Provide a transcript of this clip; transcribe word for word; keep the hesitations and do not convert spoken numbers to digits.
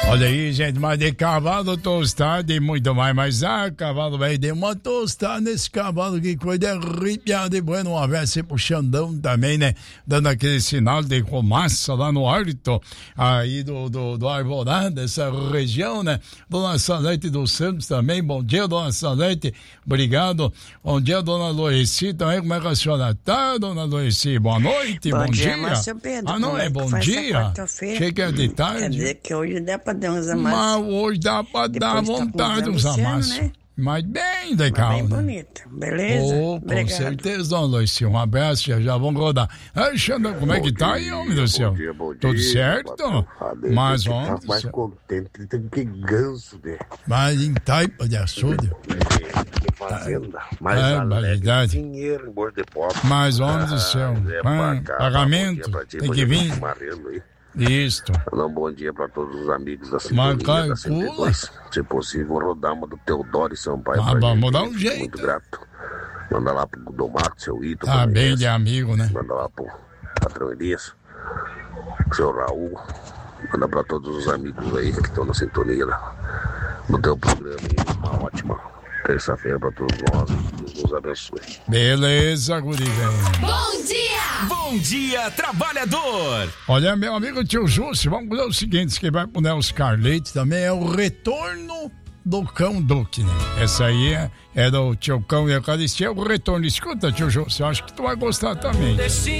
Olha aí, gente, mas de cavalo tostado e muito mais. Mas ah, cavalo velho, deu uma tostada nesse cavalo, que coisa arrepiada. E bueno, uma vez sempre o Xandão também, né? Dando aquele sinal de fumaça lá no alto, aí do, do, do Arvorada, essa região, né? Dona Salete dos Santos também. Bom dia, Dona Salete. Obrigado. Bom dia, Dona Loeci também. Como é que a senhora tá, Dona Loeci? Boa noite, bom, bom dia. dia. Márcio Pedro, ah, não, é, é bom dia? Achei que é de tarde. Quer dizer que hoje dá pra dar uns amassos. Mas hoje dá pra Depois dar tá vontade uns Luciano, amassos. né? Mas bem legal, Mas bem né? bonita, beleza? Oh, com Obrigado. certeza, Dona Loeci. Um abraço, já, já vamos rodar. Ai, Xandão, como é que tá aí, homem do céu? Bom dia, bom dia. Tudo certo? Mas, tá homem do mais céu. contente que ganso, né? Mas em Taipa de Açude. Que fazenda. Mais É, alegre, verdade. dinheiro em Bordo de Pobre. Mas, homem do Ah, céu. Zé Ah, Pacá, pagamento, bom dia pra ti, tem bom que dia vir. pro Marrelo aí. Isto. Um bom dia pra todos os amigos da Mas, sintonia cara, da cento e dois. Se possível, rodar uma do Teodoro e Sampaio. Ah, pra vamos gente. dar um jeito. Muito grato. Manda lá pro Domato, seu Ito. Tá também, bem né? de amigo, né? Manda lá pro patrão Elias, seu Raul. Manda pra todos os amigos aí que estão na sintonia lá, no teu programa aí. Uma ótima terça-feira pra todos nós. Deus nos abençoe. Beleza, guri, velho. Bom dia! Bom dia, trabalhador! Olha, meu amigo tio Júcio, vamos fazer o seguinte, que vai pro Nelson Carleite também, é o retorno do Cão Duque, né? Essa aí é, é do tio Cão e a Eucaristia, é o retorno. Escuta, tio Júcio, eu acho que tu vai gostar também.